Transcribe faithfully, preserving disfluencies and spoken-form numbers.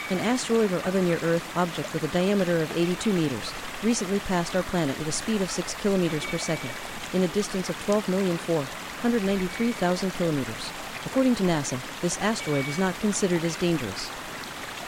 An asteroid or other near-Earth object with a diameter of eighty-two meters recently passed our planet with a speed of six kilometers per second, in a distance of twelve million four hundred ninety-three thousand kilometers. According to NASA, this asteroid is not considered as dangerous.